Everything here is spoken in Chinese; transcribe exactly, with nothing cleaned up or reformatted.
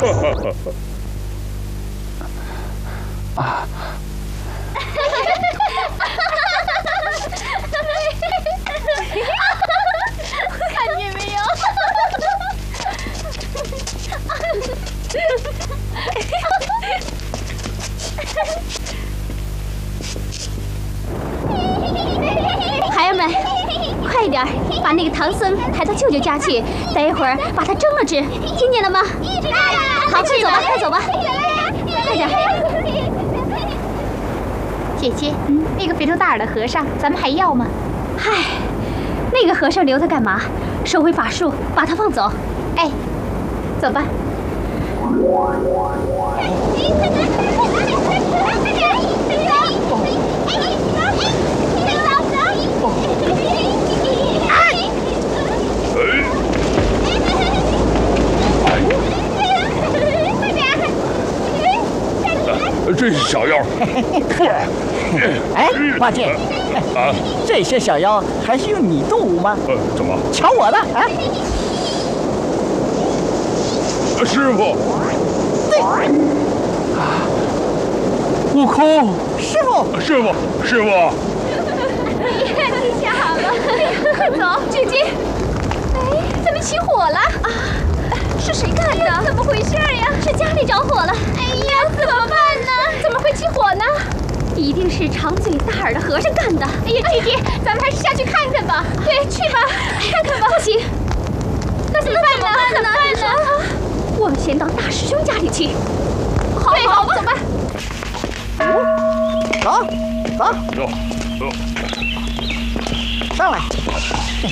啊！ 看见没有？孩儿们，快点儿把那个唐僧抬到舅舅家去，待会儿把他蒸了吃，听见了吗？好，快走吧，快走吧，快点！姐姐，嗯，那个肥头大耳的和尚，咱们还要吗？嗨，那个和尚留他干嘛？收回法术，把他放走。哎，走吧。 这是小妖。 哎，八戒，啊，这些小妖还是用你动武吗？ 呃，怎么？ 瞧我的啊！ 师傅。 对。 啊，悟空。 师傅， 师傅，师傅。 天下好了，快走，姐姐。哎，怎么起火了？啊，是谁干的？怎么回事呀？是家里着火了。哎呀，怎么办呢？怎么会起火呢？一定是长嘴大耳的和尚干的。哎呀，姐姐，咱们还是下去看看吧。对，去吧，看看吧。不行，那怎么办呢？怎么办呢？我们先到大师兄家里去。好，好吧，走吧。 走，走， 走，走， 上来。